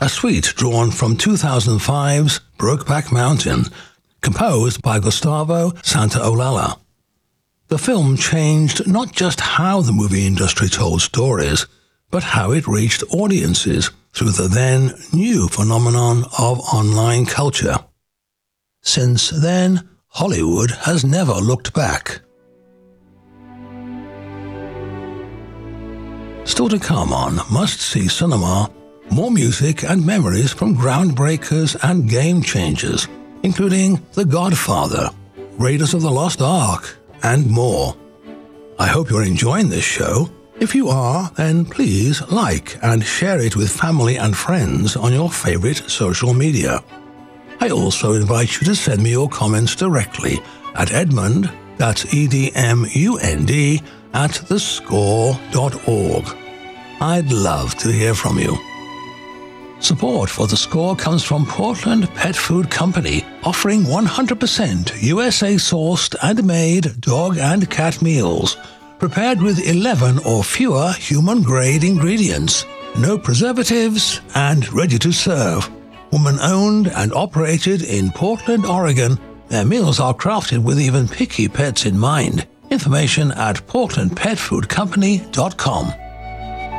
a suite drawn from 2005's Brokeback Mountain, composed by Gustavo Santaolalla. The film changed not just how the movie industry told stories, but how it reached audiences through the then new phenomenon of online culture. Since then, Hollywood has never looked back. Still to come on Must-See Cinema, more music and memories from groundbreakers and game changers, including The Godfather, Raiders of the Lost Ark, and more. I hope you're enjoying this show. If you are, then please like and share it with family and friends on your favorite social media. I also invite you to send me your comments directly at Edmund, that's EDMUND, at thescore.org. I'd love to hear from you. Support for The Score comes from Portland Pet Food Company, offering 100% USA-sourced and made dog and cat meals, prepared with 11 or fewer human-grade ingredients, no preservatives, and ready to serve. Woman-owned and operated in Portland, Oregon, their meals are crafted with even picky pets in mind. Information at portlandpetfoodcompany.com.